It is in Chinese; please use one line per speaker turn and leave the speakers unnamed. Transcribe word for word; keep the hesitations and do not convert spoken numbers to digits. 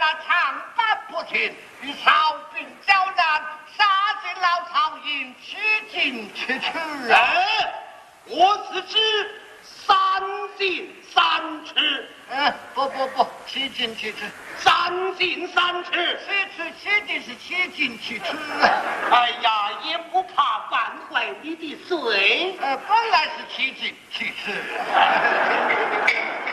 那长坂不停，与朝兵交战，杀进老曹营，取进去去啊！
哎，我是指三进三出。
嗯，不不不，七进七出，
三进三出，
七出七进是七进七出。
哎呀，也不怕犯坏你的罪。
呃，本来是七进七出。